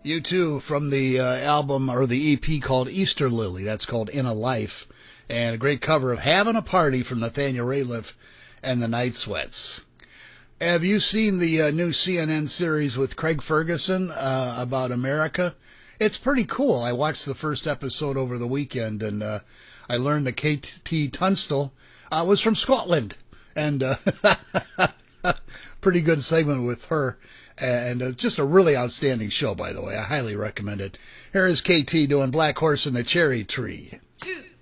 U2 from the album or the EP called Easter Lily. That's called In a Life. And a great cover of Having a Party from Nathaniel Rateliff and the Night Sweats. Have you seen the new CNN series with Craig Ferguson about America? It's pretty cool. I watched the first episode over the weekend, and I learned that KT Tunstall was from Scotland. And pretty good segment with her. And just a really outstanding show, by the way. I highly recommend it. Here is KT doing Black Horse and the Cherry Tree. 2